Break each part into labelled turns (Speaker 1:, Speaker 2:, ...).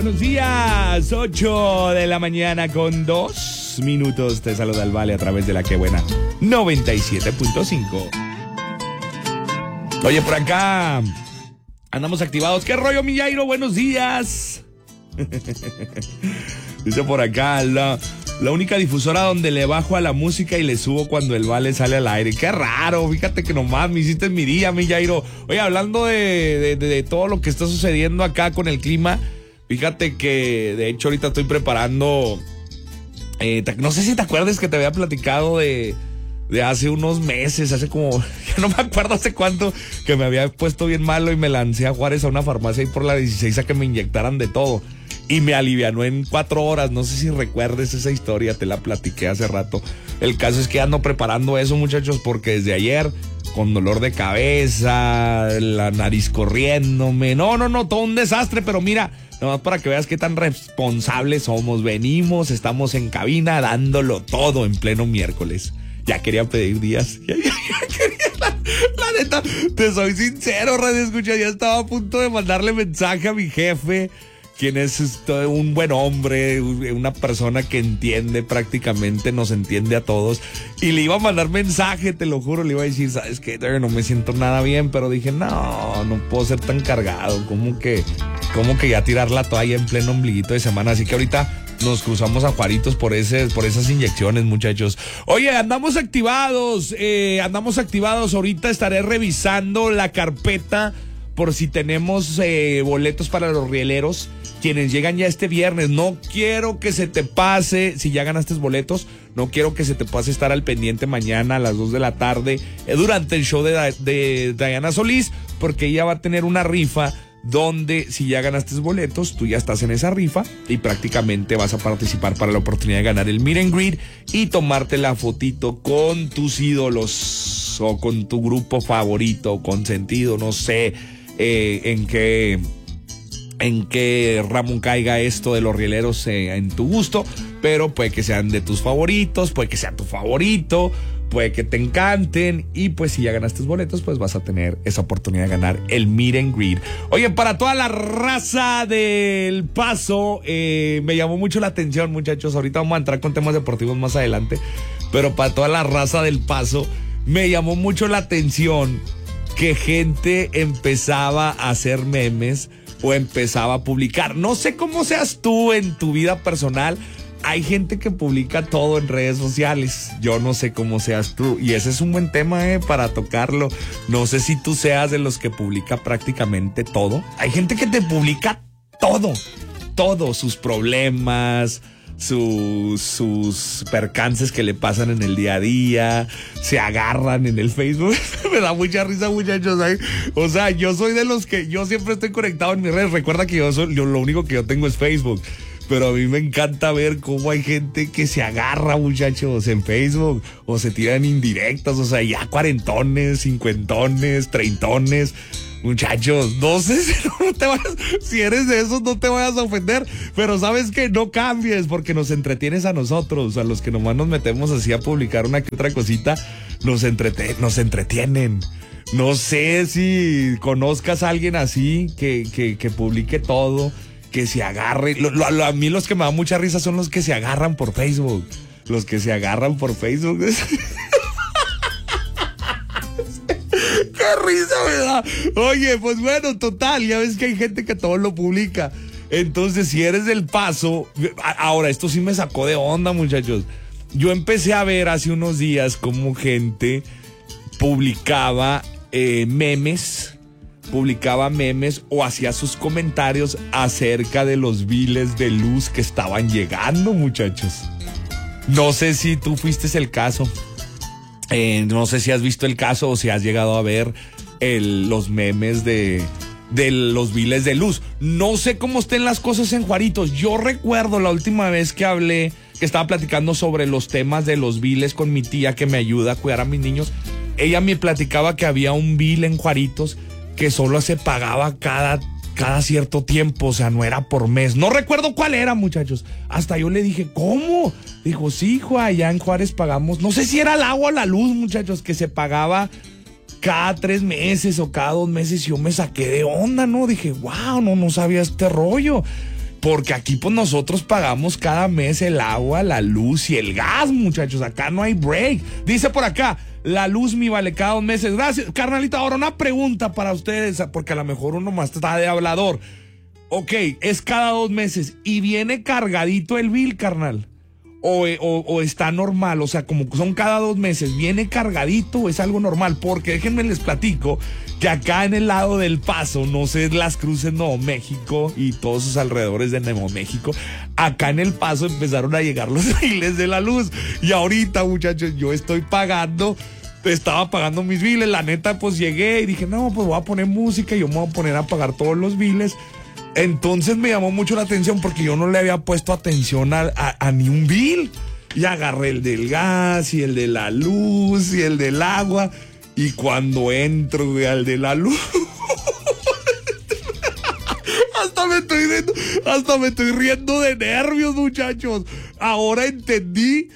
Speaker 1: buenos días. 8 de la mañana con 2 minutos. Te saluda el Vale a través de la que buena 97.5. Oye, por acá andamos activados. ¿Qué rollo, mi Jairo? Buenos días. Dice por acá, la única difusora donde le bajo a la música y le subo cuando el Vale sale al aire. Qué raro, fíjate que nomás me hiciste mi día, mi Jairo. Oye, hablando de todo lo que está sucediendo acá con el clima, fíjate que de hecho ahorita estoy preparando, no sé si te acuerdas que te había platicado de hace unos meses, hace como, ya no me acuerdo hace cuánto, que me había puesto bien malo y me lancé a Juárez a una farmacia ahí por la 16 a que me inyectaran de todo. Y me alivianó en 4 horas. No sé si recuerdes esa historia, te la platiqué hace rato. El caso es que ando preparando eso, muchachos, porque desde ayer, con dolor de cabeza, la nariz corriéndome. No, todo un desastre, pero mira, nomás para que veas qué tan responsables somos. Venimos, estamos en cabina dándolo todo en pleno miércoles. Ya quería pedir días. Ya quería, la neta, te soy sincero, radio escucha, ya estaba a punto de mandarle mensaje a mi jefe, quien es un buen hombre, una persona que entiende prácticamente, nos entiende a todos. Y le iba a mandar mensaje, te lo juro, le iba a decir, ¿sabes qué? No me siento nada bien, pero dije, no puedo ser tan cargado, como que ya tirar la toalla en pleno ombliguito de semana. Así que ahorita nos cruzamos a Juaritos por esas inyecciones, muchachos. Oye, andamos activados. Ahorita estaré revisando la carpeta por si tenemos boletos para los rieleros, quienes llegan ya este viernes. No quiero que se te pase, si ya ganaste boletos, no quiero que se te pase estar al pendiente mañana a las 2 de la tarde durante el show de Diana Solís, porque ella va a tener una rifa donde si ya ganaste boletos, tú ya estás en esa rifa y prácticamente vas a participar para la oportunidad de ganar el meet and greet y tomarte la fotito con tus ídolos o con tu grupo favorito, consentido, no sé en qué ramo caiga esto de los rieleros en tu gusto, pero puede que sean de tus favoritos, puede que sea tu favorito, puede que te encanten, y pues si ya ganaste boletos, pues vas a tener esa oportunidad de ganar el meet and greet. Oye, para toda la raza del Paso, me llamó mucho la atención, muchachos, ahorita vamos a entrar con temas deportivos más adelante, pero para toda la raza del Paso, me llamó mucho la atención que gente empezaba a hacer memes o empezaba a publicar. No sé cómo seas tú en tu vida personal. Hay gente que publica todo en redes sociales. Yo no sé cómo seas tú. Y ese es un buen tema para tocarlo. No sé si tú seas de los que publica prácticamente todo. Hay gente que te publica todo. Sus problemas, sus percances que le pasan en el día a día, se agarran en el Facebook. Me da mucha risa, muchachos. O sea, yo soy de los que yo siempre estoy conectado en mis redes. Recuerda que yo lo único que yo tengo es Facebook. Pero a mí me encanta ver cómo hay gente que se agarra, muchachos, en Facebook, o se tiran indirectas, o sea, ya cuarentones, cincuentones, treintones. Muchachos, no sé si eres de esos, no te vayas a ofender, pero sabes que no cambies, porque nos entretienes a nosotros, a los que nomás nos metemos así a publicar una que otra cosita, nos entretienen. No sé si conozcas a alguien así que publique todo, que se agarre. A mí los que me dan mucha risa son los que se agarran por Facebook. Qué risa me da. Oye, pues bueno, total, ya ves que hay gente que todo lo publica. Entonces, si eres del Paso, ahora esto sí me sacó de onda, muchachos. Yo empecé a ver hace unos días cómo gente publicaba memes o hacía sus comentarios acerca de los biles de luz que estaban llegando, muchachos. No sé si tú fuiste el caso. No sé si has visto el caso o si has llegado a ver los memes de los biles de luz. No sé cómo estén las cosas en Juaritos. Yo recuerdo la última vez que estaba platicando sobre los temas de los biles con mi tía que me ayuda a cuidar a mis niños. Ella me platicaba que había un bill en Juaritos que solo se pagaba cada cierto tiempo, o sea, no era por mes. No recuerdo cuál era, muchachos. Hasta yo le dije, ¿cómo? Dijo, sí, hijo, allá en Juárez pagamos, no sé si era el agua o la luz, muchachos, que se pagaba cada 3 meses o cada 2 meses. Y yo me saqué de onda, ¿no? Dije, wow, no sabía este rollo. Porque aquí pues nosotros pagamos cada mes el agua, la luz y el gas, muchachos. Acá no hay break. Dice por acá, la luz mi vale cada 2 meses. Gracias, carnalito. Ahora una pregunta para ustedes, porque a lo mejor uno más está de hablador. Ok, es cada 2 meses y viene cargadito el bill, carnal. O está normal, o sea, como son cada 2 meses, ¿viene cargadito o es algo normal? Porque déjenme les platico que acá en el lado del Paso, no sé, Las Cruces, Nuevo México y todos sus alrededores de Nuevo México, acá en el Paso empezaron a llegar los biles de la luz. Y ahorita, muchachos, yo estaba pagando mis biles, la neta, pues llegué y dije, no, pues voy a poner música y yo me voy a poner a pagar todos los biles. Entonces me llamó mucho la atención porque yo no le había puesto atención a ni un bill. Y agarré el del gas y el de la luz y el del agua. Y cuando entro, güey, al de la luz, hasta me estoy riendo de nervios, muchachos. Ahora entendí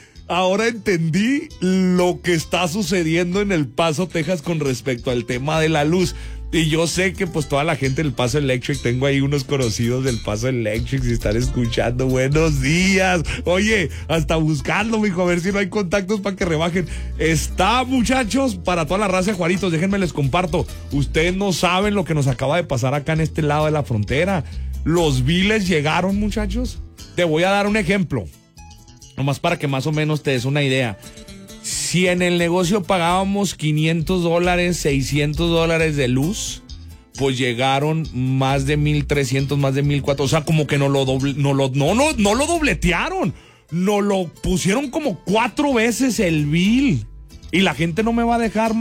Speaker 1: lo que está sucediendo en El Paso, Texas con respecto al tema de la luz. Y yo sé que pues toda la gente del Paso Electric, tengo ahí unos conocidos del Paso Electric, si están escuchando, buenos días. Oye, hasta buscando, mijo, a ver si no hay contactos para que rebajen. Está, muchachos, para toda la raza de Juaritos, déjenme les comparto. Ustedes no saben lo que nos acaba de pasar acá en este lado de la frontera. Los biles llegaron, muchachos. Te voy a dar un ejemplo, nomás para que más o menos te des una idea. Si en el negocio pagábamos $500, $600 de luz, pues llegaron más de 1,300, más de 1,400. O sea, como que no lo dobletearon. Nos lo pusieron como 4 veces el bill. Y la gente no me va a dejar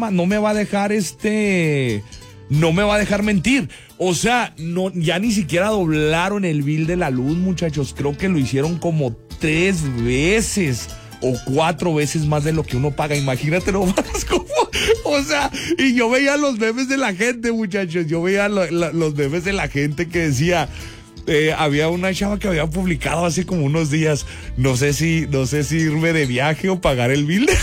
Speaker 1: mentir. O sea, no, ya ni siquiera doblaron el bill de la luz, muchachos. Creo que lo hicieron como 3 veces. O 4 veces más de lo que uno paga. Imagínate nomás cómo. O sea, y yo veía los memes de la gente, muchachos. Yo veía los memes de la gente que decía. Había una chava que había publicado hace como unos días. No sé si irme de viaje o pagar el bill de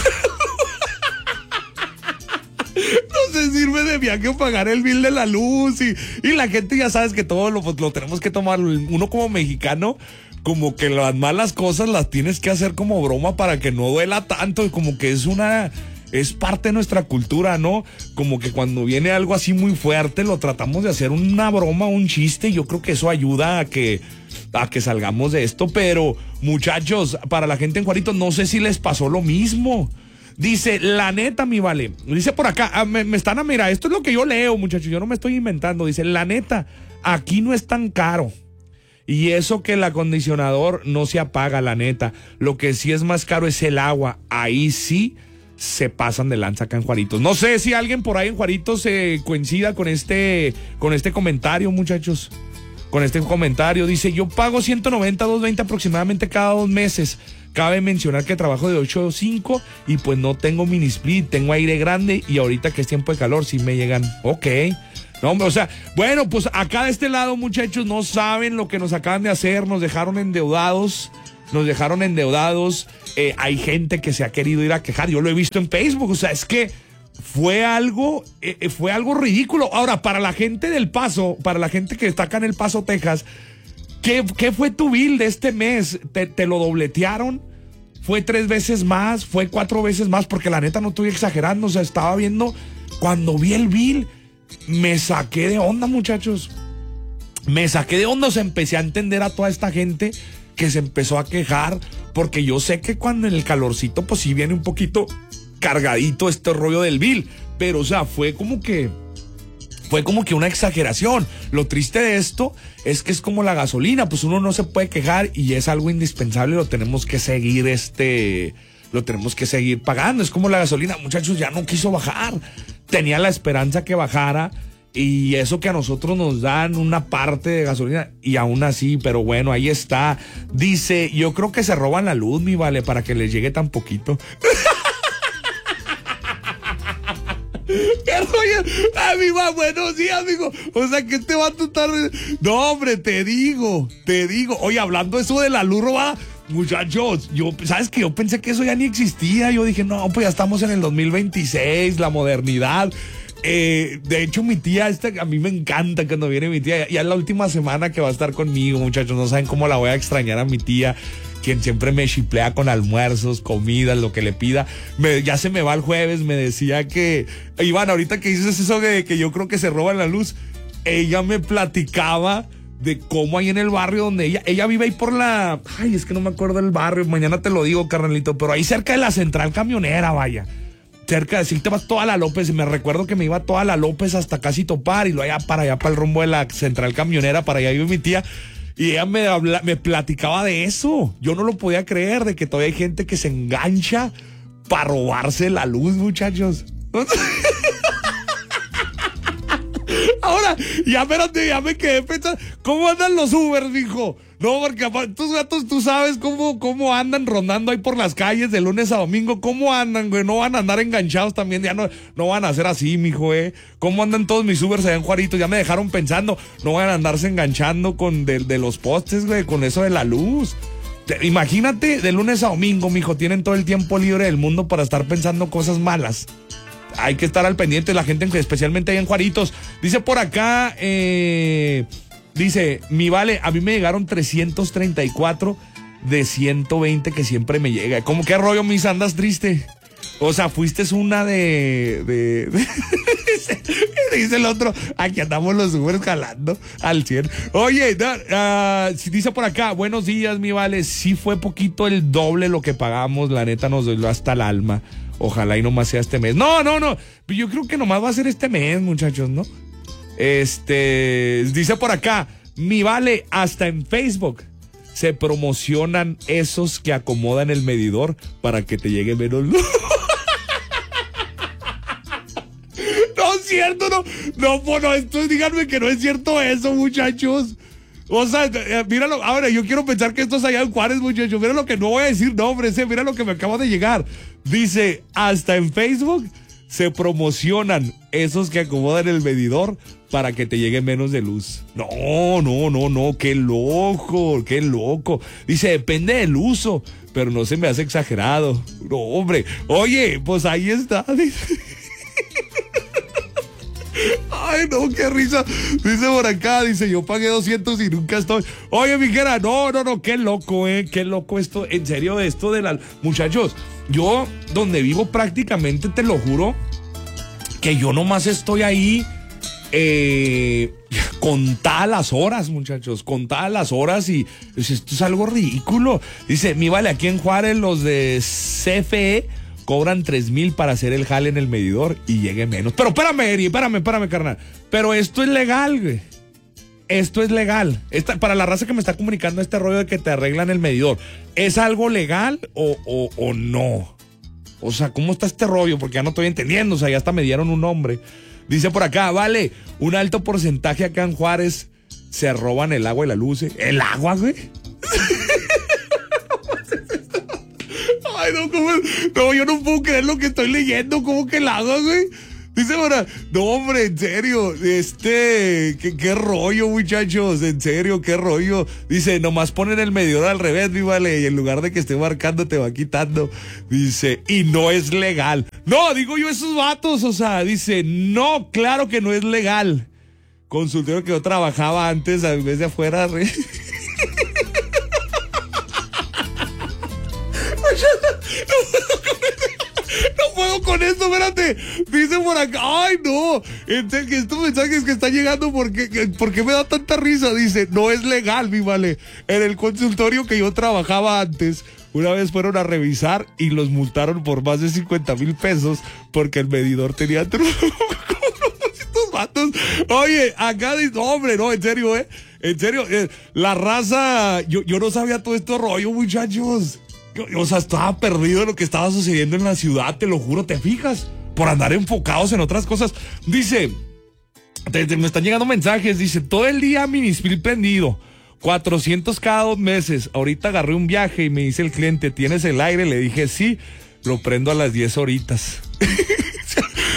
Speaker 1: no sé si irme de viaje o pagar el bill de la luz. Y la gente, ya sabes que todo lo tenemos que tomar. Uno como mexicano, como que las malas cosas las tienes que hacer como broma para que no duela tanto, y como que es parte de nuestra cultura, ¿no? Como que cuando viene algo así muy fuerte lo tratamos de hacer una broma, un chiste. Yo creo que eso ayuda a que salgamos de esto. Pero muchachos, para la gente en Juaritos, no sé si les pasó lo mismo. Dice, la neta, mi vale. Dice por acá, me están a mirar, esto es lo que yo leo, muchachos, yo no me estoy inventando. Dice, la neta, aquí no es tan caro. Y eso que el acondicionador no se apaga, la neta. Lo que sí es más caro es el agua. Ahí sí se pasan de lanza acá en Juaritos. No sé si alguien por ahí en Juaritos se coincida con este comentario, muchachos. Con este comentario. Dice, yo pago 190, 220 aproximadamente cada 2 meses. Cabe mencionar que trabajo de 8 a 5 y pues no tengo mini split, tengo aire grande y ahorita que es tiempo de calor sí me llegan. Ok. No, o sea, bueno, pues acá de este lado, muchachos, no saben lo que nos acaban de hacer. Nos dejaron endeudados. Hay gente que se ha querido ir a quejar. Yo lo he visto en Facebook. O sea, es que fue algo ridículo. Ahora, para la gente del Paso, para la gente que está acá en El Paso, Texas, ¿qué fue tu bill de este mes? ¿Te lo dobletearon? ¿Fue 3 veces más? ¿Fue 4 veces más? Porque la neta no estoy exagerando. O sea, estaba viendo, cuando vi el bill, me saqué de onda, muchachos. O sea, empecé a entender a toda esta gente que se empezó a quejar, porque yo sé que cuando en el calorcito, pues sí viene un poquito cargadito este rollo del bill. Pero, o sea, fue como que una exageración. Lo triste de esto es que es como la gasolina, pues uno no se puede quejar y es algo indispensable, lo tenemos que seguir pagando. Es como la gasolina, muchachos, ya no quiso bajar. Tenía la esperanza que bajara, y eso que a nosotros nos dan una parte de gasolina, y aún así, pero bueno, ahí está. Dice, yo creo que se roban la luz, mi vale, para que les llegue tan poquito. ¿Qué rollo? Amigo, buenos días, amigo. O sea, que este vato está... No, hombre, te digo. Oye, hablando eso de la luz robada, muchachos, ¿sabes qué? Yo pensé que eso ya ni existía. Yo dije, no, pues ya estamos en el 2026, la modernidad. De hecho, mi tía, a mí me encanta cuando viene mi tía. Ya es la última semana que va a estar conmigo, muchachos. No saben cómo la voy a extrañar a mi tía, quien siempre me chiplea con almuerzos, comidas, lo que le pida. Ya se me va el jueves, me decía que... Iván, ahorita que dices eso de que yo creo que se roban la luz, ella me platicaba de cómo ahí en el barrio donde ella vive ahí por la... Ay, es que no me acuerdo del barrio, mañana te lo digo, carnalito, pero ahí cerca de la central camionera, vaya. Cerca de sí te vas toda la López, y me recuerdo que me iba toda la López hasta casi Topar, y luego allá para el rumbo de la central camionera, para allá vive mi tía, y ella me platicaba de eso. Yo no lo podía creer, de que todavía hay gente que se engancha para robarse la luz, muchachos. Ahora, ya me quedé pensando, ¿cómo andan los Ubers, mijo? No, porque estos gatos, tú sabes cómo andan rondando ahí por las calles de lunes a domingo. ¿Cómo andan, güey? No van a andar enganchados también, ya no van a ser así, mijo, ¿Cómo andan todos mis Ubers allá en Juarito? Ya me dejaron pensando, no van a andarse enganchando con de los postes, güey, con eso de la luz. Imagínate, de lunes a domingo, mijo, tienen todo el tiempo libre del mundo para estar pensando cosas malas. Hay que estar al pendiente de la gente, especialmente ahí en Juaritos. Dice por acá, dice, mi vale, a mí me llegaron 334 de 120 que siempre me llega. ¿Cómo qué rollo, mis, andas triste? O sea, fuiste una de... Dice el otro, aquí andamos los Ubers jalando al 100. Oye, dice por acá, buenos días, mi vale, sí fue poquito el doble lo que pagamos, la neta nos dolió hasta el alma. Ojalá y nomás sea este mes. No, yo creo que nomás va a ser este mes, muchachos, ¿no? Dice por acá, mi vale, hasta en Facebook se promocionan esos que acomodan el medidor para que te llegue menos luz. No es cierto, no, esto díganme que no es cierto eso, muchachos. O sea, míralo, ahora yo quiero pensar que esto es allá en Juárez, muchachos. Mira lo que no voy a decir nombres, mira lo que me acaba de llegar. Dice, hasta en Facebook se promocionan esos que acomodan el medidor para que te llegue menos de luz. No, qué loco. Dice, depende del uso, pero no se me hace exagerado. No, hombre, oye, pues ahí está. Ay, no, qué risa. Dice por acá, dice, yo pagué 200 y nunca estoy. Oye, mijera, no, qué loco, qué loco esto. En serio, esto de las... Muchachos, yo donde vivo prácticamente, te lo juro, que yo nomás estoy ahí contadas las horas, muchachos, contadas las horas, y pues, esto es algo ridículo. Dice, mi vale, aquí en Juárez los de CFE cobran 3,000 para hacer el jale en el medidor y llegue menos. Pero espérame, carnal. Pero esto es legal, güey. Esto es legal. Para la raza que me está comunicando este rollo de que te arreglan el medidor, ¿es algo legal o no? O sea, ¿cómo está este rollo? Porque ya no estoy entendiendo. O sea, ya hasta me dieron un nombre. Dice por acá, vale, un alto porcentaje acá en Juárez se roban el agua y la luz. ¿El agua, güey? Ay, no, yo no puedo creer lo que estoy leyendo. ¿Cómo que el agua, güey? Dice ahora, no, hombre, en serio, qué rollo, muchachos, en serio, qué rollo. Dice, nomás ponen el medidor al revés, mi vale, y en lugar de que esté marcando, te va quitando. Dice, y no es legal. No, digo yo esos vatos, o sea, dice, no, claro que no es legal. Consultero que yo trabajaba antes, en vez de afuera, No puedo con esto, espérate. Dice por acá, ay no, que estos mensajes que están llegando, ¿por qué me da tanta risa? Dice, no es legal, mi vale. En el consultorio que yo trabajaba antes, una vez fueron a revisar y los multaron por más de 50,000 pesos porque el medidor tenía truco. Estos vatos. Oye, acá dice, hombre, no, en serio, en serio, la raza, yo no sabía todo este rollo, muchachos. O sea, estaba perdido en lo que estaba sucediendo en la ciudad, te lo juro, ¿te fijas? Por andar enfocados en otras cosas. Dice, me están llegando mensajes, dice, todo el día minispil prendido, 400 cada 2 meses. Ahorita agarré un viaje y me dice el cliente, ¿tienes el aire? Le dije, sí, lo prendo a las 10 horitas.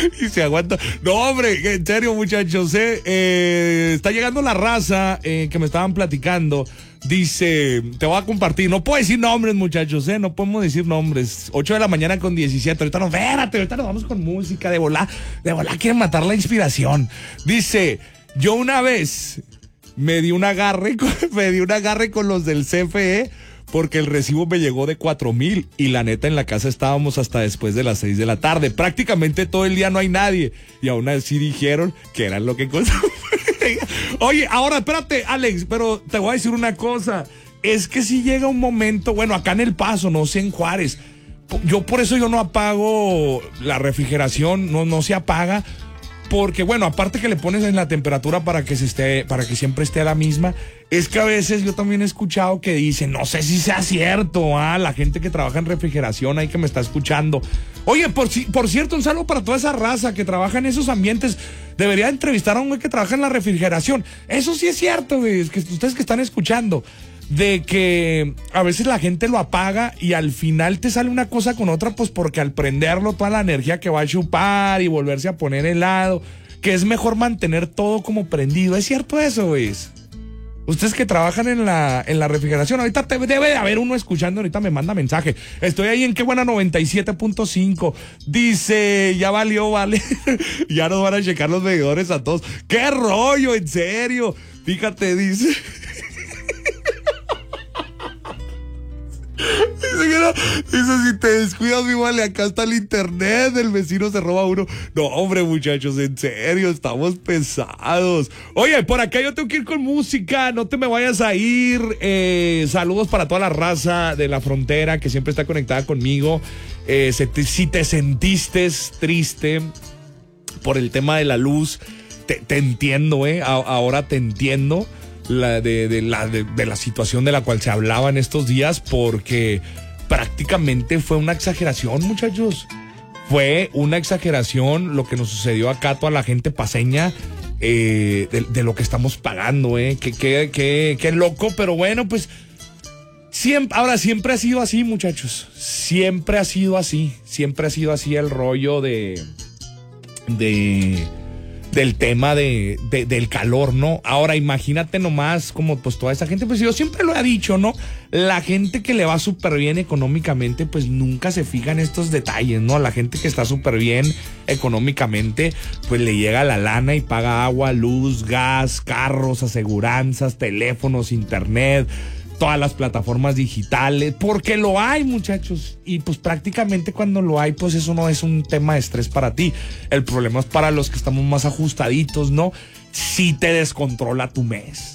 Speaker 1: Y se aguanta. No, hombre, en serio, muchachos, está llegando la raza que me estaban platicando. Dice, te voy a compartir, no puedo decir nombres, muchachos, no podemos decir nombres. 8 de la mañana con 17, ahorita nos vamos con música, de volá quieren matar la inspiración. Dice, yo una vez me di un agarre con los del CFE porque el recibo me llegó de 4,000 y la neta en la casa estábamos hasta después de las 6 de la tarde. Prácticamente todo el día no hay nadie y aún así dijeron que eran lo que costaba. Oye, ahora espérate, Alex, pero te voy a decir una cosa. Es que si llega un momento, bueno, acá en El Paso, no sé, en Juárez, por eso yo no apago la refrigeración, no se apaga. Porque, bueno, aparte que le pones en la temperatura para que siempre esté a la misma, es que a veces yo también he escuchado que dicen, no sé si sea cierto, la gente que trabaja en refrigeración ahí que me está escuchando. Oye, por cierto, un saludo para toda esa raza que trabaja en esos ambientes. Debería entrevistar a un güey que trabaja en la refrigeración. Eso sí es cierto, güey, es que ustedes que están escuchando, de que a veces la gente lo apaga y al final te sale una cosa con otra, pues porque al prenderlo toda la energía que va a chupar y volverse a poner helado, que es mejor mantener todo como prendido. ¿Es cierto eso, güey? Ustedes que trabajan en la refrigeración, ahorita debe de haber uno escuchando, ahorita me manda mensaje. Estoy ahí en Qué Buena 97.5. Dice, ya valió, vale. Ya nos van a checar los medidores a todos. ¡Qué rollo, en serio! Fíjate, dice... Dice, si te descuidas, mi vale, acá está el internet, el vecino se roba uno. No, hombre, muchachos, en serio, estamos pesados. Oye, por acá yo tengo que ir con música, no te me vayas a ir. Saludos para toda la raza de la frontera que siempre está conectada conmigo. Si te sentiste triste por el tema de la luz, te entiendo, ahora te entiendo. De la situación de la cual se hablaba en estos días, porque prácticamente fue una exageración, muchachos. Fue una exageración lo que nos sucedió acá a toda la gente paseña, de lo que estamos pagando, qué loco, pero bueno, pues siempre ha sido así, muchachos. Siempre ha sido así el rollo del tema del calor, ¿no? Ahora imagínate nomás como pues toda esa gente, pues yo siempre lo he dicho, ¿no? La gente que le va súper bien económicamente, pues nunca se fija en estos detalles, ¿no? La gente que está súper bien económicamente, pues le llega la lana y paga agua, luz, gas, carros, aseguranzas, teléfonos, internet, todas las plataformas digitales, porque lo hay, muchachos, y pues prácticamente cuando lo hay, pues eso no es un tema de estrés para ti. El problema es para los que estamos más ajustaditos, ¿no? Si te descontrola tu mes,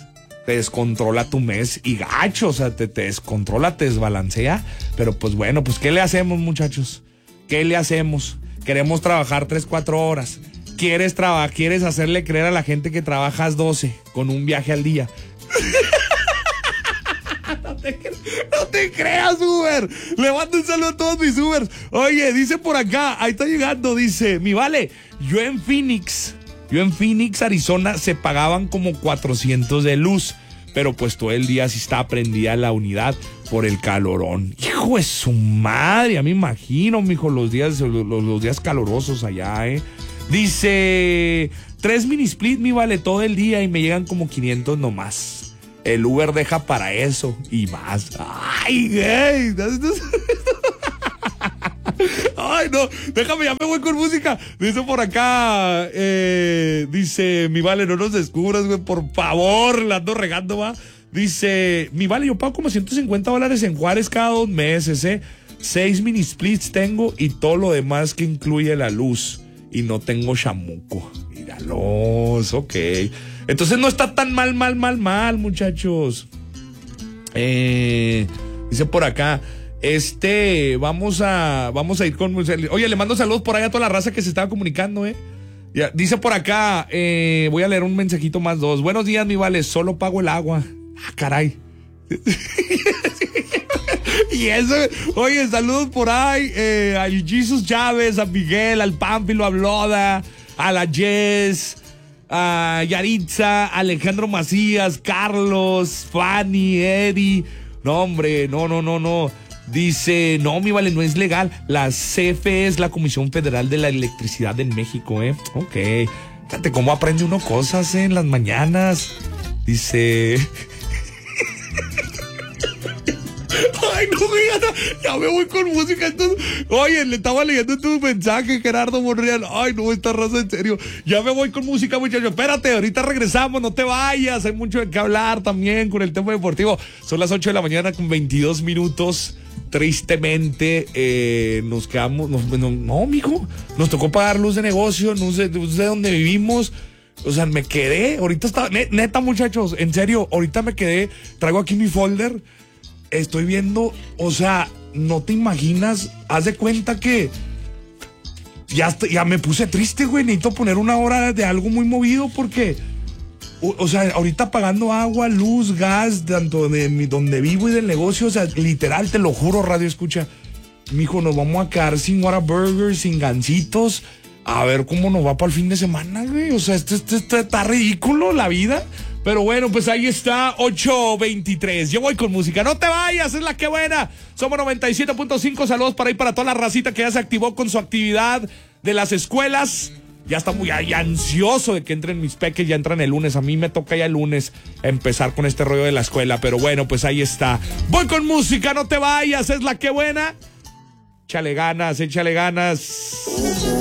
Speaker 1: y gacho, o sea, te descontrola, te desbalancea, pero pues bueno, pues ¿qué le hacemos, muchachos? ¿Qué le hacemos? Queremos trabajar 3-4 horas, quieres hacerle creer a la gente que trabajas 12 con un viaje al día. No te creas, Uber. Le mando un saludo a todos mis Ubers. Oye, dice por acá, ahí está llegando, dice, mi vale, yo en Phoenix, Arizona, se pagaban como 400 de luz, pero pues todo el día sí está prendida la unidad por el calorón. Hijo de su madre, ya me imagino, mijo, los días calorosos allá, Dice, 3 mini split, mi vale, todo el día y me llegan como 500 nomás. El Uber deja para eso y más. ¡Ay, güey! ¡Ay, no! Déjame, ya me voy con música. Dice por acá, dice, mi vale, no nos descubras, güey, por favor, la ando regando, va. Dice, mi vale, yo pago como $150 en Juárez cada 2 meses, 6 mini splits tengo y todo lo demás que incluye la luz. Y no tengo chamuco. Míralos, ok. Entonces no está tan mal, muchachos. Dice por acá, vamos a ir con... Oye, le mando saludos por allá a toda la raza que se estaba comunicando, Ya, dice por acá, voy a leer un mensajito más, 2. Buenos días, mi vale, solo pago el agua. Ah, caray. Y eso, oye, saludos por ahí, al Jesus Chávez, a Miguel, al Pánfilo, a Bloda, a la Jess, a Yaritza, Alejandro Macías, Carlos, Fanny, Eddie. No, hombre, no. Dice, no, mi vale, no es legal. La CFE es la Comisión Federal de la Electricidad en México, Ok. Fíjate cómo aprende uno cosas en las mañanas. Dice... Ay, no, ya me voy con música. Entonces, oye, le estaba leyendo tu mensaje, Gerardo Monreal. Ay, no, esta raza, en serio. Ya me voy con música, muchachos. Espérate, ahorita regresamos, no te vayas. Hay mucho de qué hablar también con el tema deportivo. Son las 8 de la mañana con 22 minutos. Tristemente, nos quedamos. No, mijo. Nos tocó pagar luz de negocio. No sé dónde vivimos. O sea, me quedé. Ahorita está. Neta, muchachos, en serio, ahorita me quedé. Traigo aquí mi folder. Estoy viendo, o sea, no te imaginas, haz de cuenta que ya me puse triste, güey. Necesito poner una hora de algo muy movido porque, o sea, ahorita pagando agua, luz, gas, tanto de donde vivo y del negocio, o sea, literal, te lo juro, radio escucha. Mijo, nos vamos a quedar sin Whataburger, sin gancitos. A ver cómo nos va para el fin de semana, güey. O sea, esto está ridículo, la vida. Pero bueno, pues ahí está, 8:23. Yo voy con música. No te vayas, es la que buena. Somos 97.5. Saludos para ahí para toda la racita que ya se activó con su actividad de las escuelas. Ya está muy ansioso de que entren mis peques. Ya entran el lunes. A mí me toca ya el lunes empezar con este rollo de la escuela. Pero bueno, pues ahí está. Voy con música, no te vayas, es la que buena. Échale ganas, échale ganas.